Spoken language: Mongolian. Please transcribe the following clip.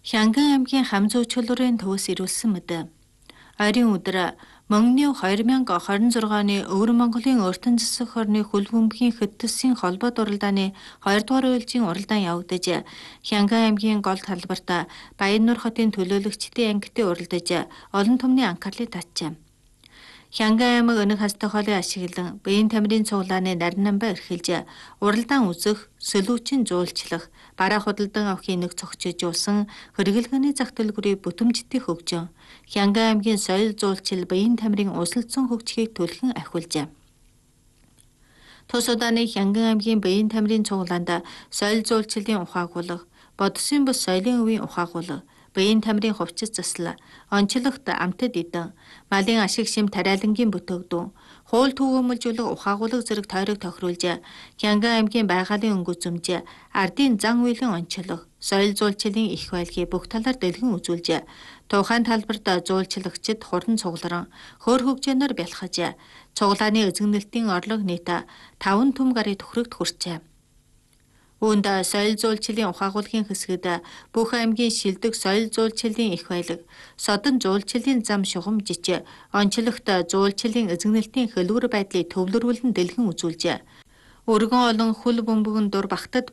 Хянган аймгийн Хамзуу-Чулуурын төвөөс ирүүлсэн мэд. Ойрын өдөр Мөнгөний 2026 оны Өвөр Монголын Өртөн засаг хорны хөлбөмбөгийн хөтөлсийн холбоо дуралдааны 2 дугаар үйлчийн уралдаан явагдаж, Хянган аймгийн гол талбарт Баяннуур хотын төлөөлөгчдийн ангитан уралдаж, олон түмний анхаарлыг татжээ. Хянган аймаг өнөг хасдаг хоолыг ашиглан биеийн тамирын цуглааны нарийн намбаа эрхэлж, уралдаан үзэх, сөлүүчин жуулчлах, бараа худалдан авахын нэг цогцожуулсан хэрэглэгээний зах төлбөрийг бүтэмжтэй хөгжөн, Хянган аймгийн соёл жуулчил биеийн тамирын усалдсан хөгжихийг төлхөн ахиулжээ. Тус удааны Хянган аймгийн биеийн тамирын цуглаанд соёл жуулчлалын ухаагуулга, бодсын бус соёлын өвийн ухаагуулга, биеийн тамирын хувцас засал, онцлогт амтд эдэн, малын ашиг шим тариалангийн бүтээгдэхүүн, хууль түгээмэлжүүлэх ухаагуулга зэрэг тойрог тохируулж, Хянган аймгийн байгалийн өнгө үзэмж, ардын зан үйлийн онцлог, соёл жуулчлалын их байлгийг бүх талаар дэлгэн үзүүлж, тухайн талбарт жуулчлагчид хурдан цугларан, хөөр хөгжөөнөөр бялхаж, цуглааны эзэгнэлтийн орлого нийт 5 түм гарыг төхрөгт хүрчээ. Үүнд соёл жуулчлалын ухаагуулгын хэсэгт бүх аймгийн шилдэг соёл жуулчлалын их байлаг, содон жуулчлалын зам шугамжич, онцлогт жуулчлалын эзэгнэлтийн хэлбэр байдлыг төвлөрүүлэн дэлгэн үзүүлж, өргөн олон хөл бөмбөгөн дур багтад